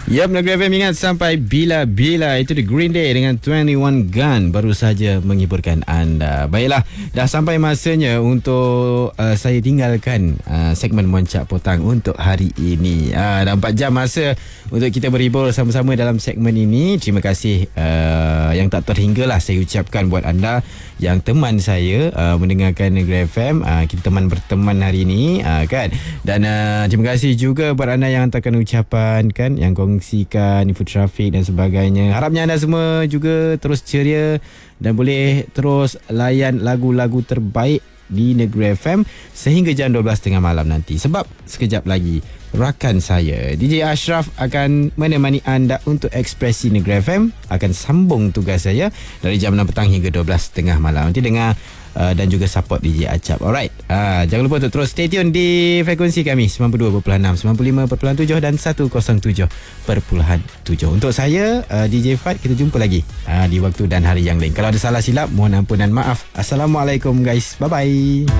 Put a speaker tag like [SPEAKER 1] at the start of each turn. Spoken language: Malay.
[SPEAKER 1] Yap, Negeri FM ingat sampai bila-bila. Itu The Green Day dengan 21 Gun baru saja menghiburkan anda. Baiklah, dah sampai masanya untuk saya tinggalkan segmen Moncak Potang untuk hari ini. Dah 4 jam masa untuk kita berhibur sama-sama dalam segmen ini. Terima kasih yang tak terhinggalah saya ucapkan buat anda yang teman saya mendengarkan Negeri FM. Kita teman berteman hari ini kan. Dan terima kasih juga buat anda yang hantarkan ucapan kan, yang kongsikan info trafik dan sebagainya. Harapnya anda semua juga terus ceria dan boleh terus layan lagu-lagu terbaik di Negeri FM sehingga jam 12.30 malam nanti. Sebab sekejap lagi rakan saya DJ Ashraf akan menemani anda untuk Ekspresi Negeri FM, akan sambung tugas saya dari jam 6 petang hingga 12.30 malam. Nanti dengar dan juga support DJ Acap. Alright, jangan lupa untuk terus stay tune di frekuensi kami 92.6, 95.7 dan 107.7. Untuk saya DJ Fad, kita jumpa lagi di waktu dan hari yang lain. Kalau ada salah silap, mohon ampun dan maaf. Assalamualaikum guys, bye bye.